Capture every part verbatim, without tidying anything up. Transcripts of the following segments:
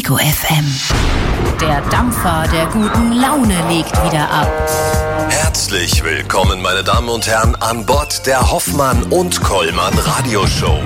Ego F M. Der Dampfer der guten Laune legt wieder ab. Herzlich willkommen, meine Damen und Herren, an Bord der Hoffmann und Kollmann Radioshow.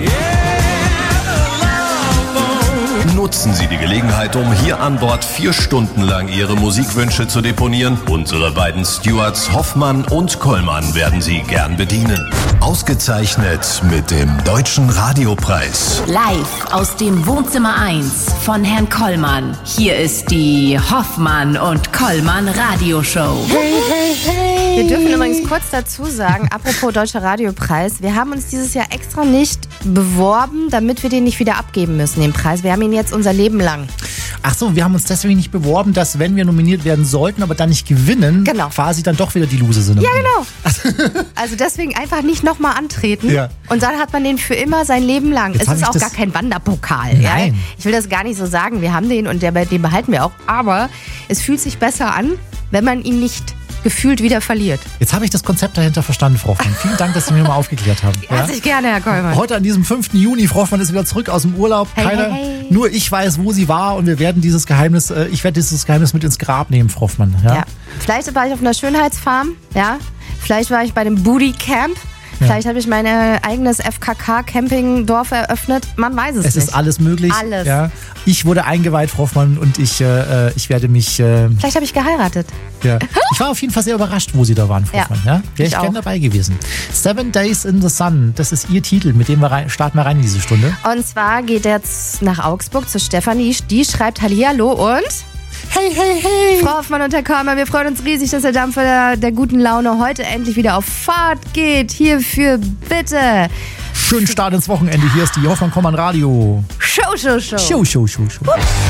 Nutzen Sie die Gelegenheit, um hier an Bord vier Stunden lang Ihre Musikwünsche zu deponieren. Unsere beiden Stewards Hoffmann und Kollmann werden Sie gern bedienen. Ausgezeichnet mit dem Deutschen Radiopreis. Live aus dem Wohnzimmer eins von Herrn Kollmann. Hier ist die Hoffmann und Kollmann Radioshow. Hey, hey, hey. Wir dürfen übrigens kurz dazu sagen, apropos Deutscher Radiopreis, wir haben uns dieses Jahr extra nicht beworben, damit wir den nicht wieder abgeben müssen, den Preis. Wir haben ihn jetzt unser Leben lang. Ach so, wir haben uns deswegen nicht beworben, dass wenn wir nominiert werden sollten, aber dann nicht gewinnen, genau. quasi dann doch wieder die Lose sind. Ja, genau. Also deswegen einfach nicht nochmal antreten. Ja. Und dann hat man den für immer sein Leben lang. Jetzt es ist auch das... gar kein Wanderpokal. Nein. Ja? Ich will das gar nicht so sagen. Wir haben den und der, den behalten wir auch. Aber es fühlt sich besser an, wenn man ihn nicht gefühlt wieder verliert. Jetzt habe ich das Konzept dahinter verstanden, Frau Hoffmann. Vielen Dank, dass Sie mir nochmal aufgeklärt haben. Herzlich ja? gerne, Herr Kollmann. Heute an diesem fünften Juni, Frau Hoffmann ist wieder zurück aus dem Urlaub. Hey, Keiner, hey, hey. Nur ich weiß, wo sie war und wir werden dieses Geheimnis, äh, ich werde dieses Geheimnis mit ins Grab nehmen, Frau Hoffmann. Ja? Ja. Vielleicht war ich auf einer Schönheitsfarm, ja. Vielleicht war ich bei dem Booty Camp. Vielleicht habe ich mein eigenes F K K-Campingdorf eröffnet. Man weiß es, es nicht. Es ist alles möglich. Alles. Ja. Ich wurde eingeweiht, Frau Hoffmann, und ich, äh, ich werde mich... Äh, Vielleicht habe ich geheiratet. Ja. Ich war auf jeden Fall sehr überrascht, wo Sie da waren, Frau ja. Hoffmann. Ja? Wäre ich, ich gern dabei gewesen. Seven Days in the Sun, das ist Ihr Titel, mit dem wir rein, starten wir rein in diese Stunde. Und zwar geht er jetzt nach Augsburg zu Stefanie. Die schreibt Hallihallo und... Hey, hey, hey! Frau Hoffmann und Herr Kollmann, wir freuen uns riesig, dass der Dampfer der, der guten Laune heute endlich wieder auf Fahrt geht. Hierfür bitte. Schönen Start ins Wochenende. Hier ist die Hoffmann-Kollmann Radio. Show, show, show. Show, show, show, show.